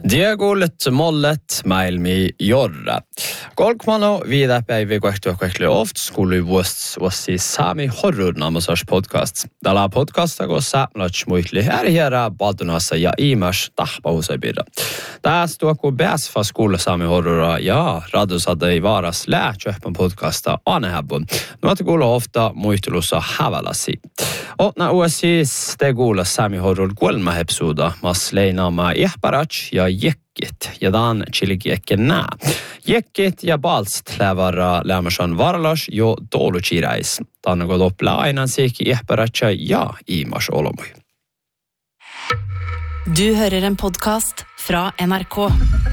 Diagoolet mollet maailmi jorra. Kolkmano viidä päivä kohtuukohtelu oft skulu vuosi saami horrornaamosas podcast. Tällä podcasta kossa muitli härjärä baltunassa ja imas tahpausabira. Tästä tuokku bäsfa skulu saami horrora ja radosadei varas läätjöhpän podcasta anehäbun. Nuot kuulu ofta muistelussa häväläsi. Otna uasis te kuulla saami horror kolma episoda mas leinaama ihparach ja jekkit ja dan chilikiekki nää. Jekkit ja balst lävara lämmersan varlas jo toluchirais. Tanne går upp lainan siki ihparacha ja imas olomui. Du hører en podcast fra NRK.